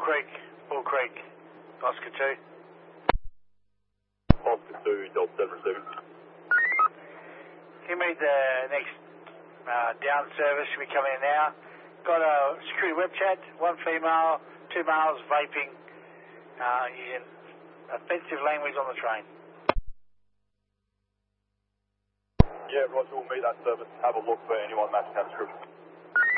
Bull Creek, Oscar 2. Oscar 2, Delta 7 receiving. Can you meet the next down service? Should be coming in now. Got a security web chat, 1 female, 2 males vaping, using offensive language on the train. Yeah, Roger, we'll meet that service. Have a look for anyone matching that description.